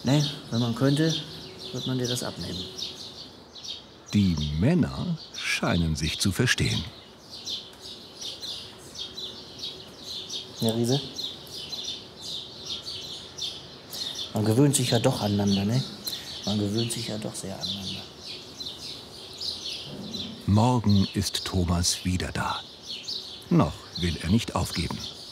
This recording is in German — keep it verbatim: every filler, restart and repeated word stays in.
Ne, wenn man könnte, würde man dir das abnehmen. Die Männer scheinen sich zu verstehen. Ja, Riese? Man gewöhnt sich ja doch aneinander, ne? Man gewöhnt sich ja doch sehr aneinander. Morgen ist Thomas wieder da. Noch will er nicht aufgeben.